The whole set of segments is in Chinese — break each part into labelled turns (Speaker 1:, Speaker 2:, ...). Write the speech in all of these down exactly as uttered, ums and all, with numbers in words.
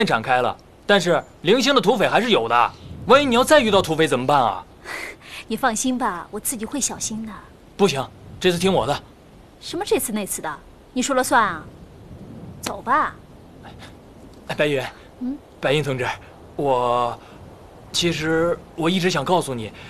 Speaker 1: 展开了，但是零星的土匪还是有的。万一你要再遇到土匪怎么办啊？
Speaker 2: 你放心吧，我自己会小心的。
Speaker 1: 不行，这次听我的。
Speaker 2: 什么这次那次的？你说了算啊？走吧。
Speaker 1: 哎，白云，嗯，白云同志，我其实我一直想告诉你，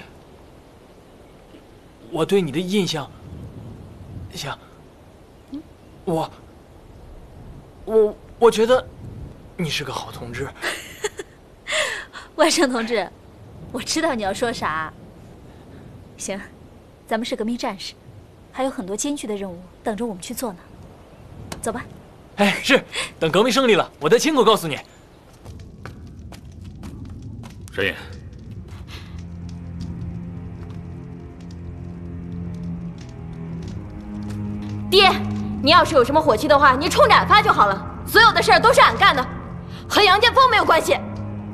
Speaker 1: 我对你的印象，想，嗯，我，我我觉得你是个好同志。
Speaker 2: 万生同志，我知道你要说啥。行，咱们是革命战士，还有很多艰巨的任务等着我们去做呢。走吧。
Speaker 1: 哎，是，等革命胜利了，我再亲口告诉你。
Speaker 3: 沈野，
Speaker 4: 爹，你要是有什么火气的话，你冲着俺发就好了。所有的事儿都是俺干的，和杨建锋没有关系。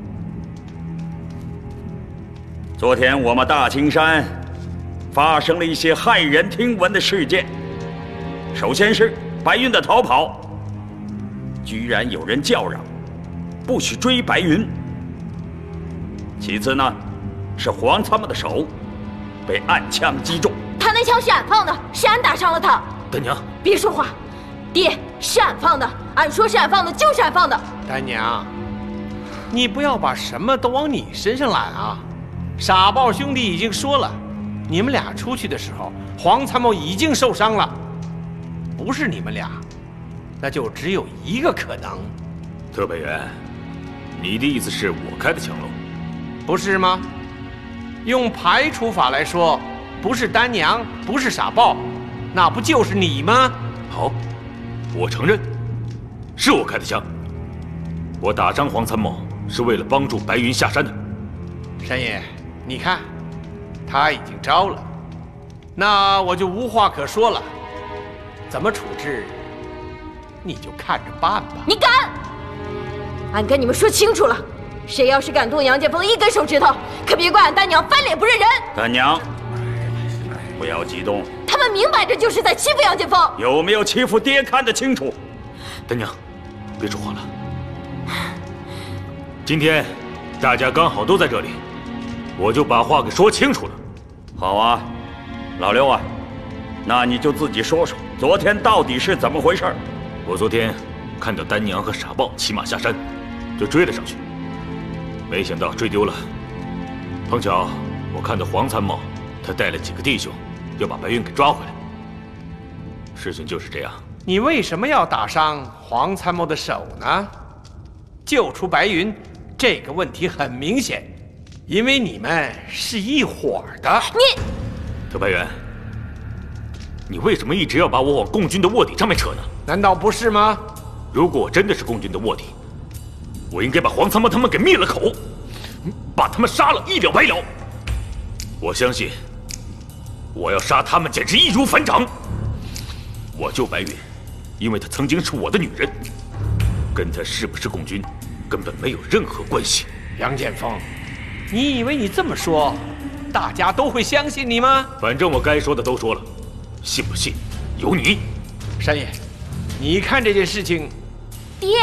Speaker 5: 昨天我们大青山发生了一些骇人听闻的事件。首先是白云的逃跑，居然有人叫嚷不许追白云。其次呢，是黄参谋的手被暗枪击中。
Speaker 4: 他那枪是俺放的，是俺打伤了他。
Speaker 1: 丹娘，
Speaker 4: 别说话，爹，是俺放的，俺说是俺放的，就是俺放的。
Speaker 6: 丹娘，你不要把什么都往你身上揽啊！傻豹兄弟已经说了，你们俩出去的时候，黄参谋已经受伤了，不是你们俩，那就只有一个可能。
Speaker 3: 特派员，你的意思是我开的枪喽？
Speaker 6: 不是吗？用排除法来说，不是丹娘，不是傻豹，那不就是你吗？
Speaker 3: 好，我承认，是我开的枪。我打伤黄参谋是为了帮助白云下山的。
Speaker 6: 山野，你看，他已经招了，那我就无话可说了。怎么处置，你就看着办吧。
Speaker 4: 你敢！俺跟你们说清楚了，谁要是敢动杨建锋一根手指头，可别怪俺丹娘翻脸不认人。
Speaker 5: 丹娘，不要激动。
Speaker 4: 他们明摆着就是在欺负杨建锋。
Speaker 5: 有没有欺负爹看得清楚。
Speaker 3: 丹娘，别说话了。今天大家刚好都在这里，我就把话给说清楚了。
Speaker 5: 好啊，老刘啊，那你就自己说说，昨天到底是怎么回事？
Speaker 3: 我昨天看到丹娘和傻豹骑马下山，就追了上去，没想到追丢了。碰巧我看到黄参谋，他带了几个弟兄，要把白云给抓回来。事情就是这样。
Speaker 6: 你为什么要打伤黄参谋的手呢？救出白云这个问题很明显，因为你们是一伙的。
Speaker 4: 你，
Speaker 3: 特派员，你为什么一直要把我往共军的卧底上面扯呢？
Speaker 6: 难道不是吗？
Speaker 3: 如果我真的是共军的卧底，我应该把黄参谋他们给灭了口，把他们杀了，一了百了。我相信，我要杀他们简直易如反掌。我救白云，因为她曾经是我的女人，跟她是不是共军根本没有任何关系。
Speaker 6: 杨建锋，你以为你这么说，大家都会相信你吗？
Speaker 3: 反正我该说的都说了，信不信由你。
Speaker 6: 山野，你看这件事情，
Speaker 4: 爹，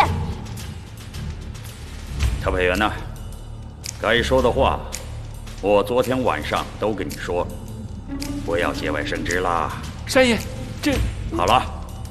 Speaker 5: 特派员呐，该说的话，我昨天晚上都跟你说，不要节外生枝啦。
Speaker 6: 山野，这
Speaker 5: 好了，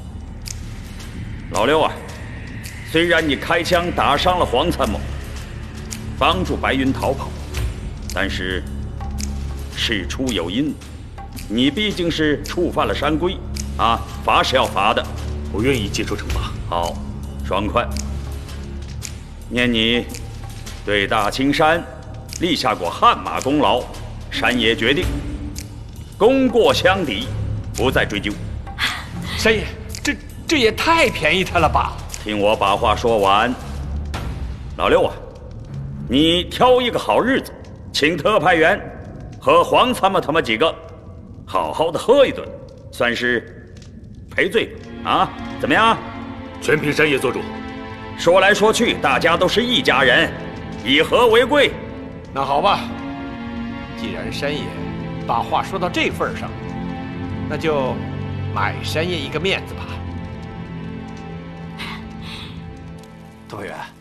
Speaker 5: 老六啊，虽然你开枪打伤了黄参谋，帮助白云逃跑，但是事出有因，你毕竟是触犯了山规啊，罚是要罚的。
Speaker 3: 我愿意接受惩罚。
Speaker 5: 好，爽快。念你对大青山立下过汗马功劳，山野决定功过相抵，不再追究。
Speaker 6: 山野，这这也太便宜他了吧？
Speaker 5: 听我把话说完。老六啊，你挑一个好日子，请特派员和黄参谋他们几个好好的喝一顿，算是赔罪啊？怎么样？
Speaker 3: 全凭山野做主。
Speaker 5: 说来说去，大家都是一家人，以和为贵。
Speaker 6: 那好吧，既然山野把话说到这份上，那就买山野一个面子吧。
Speaker 7: 特派员。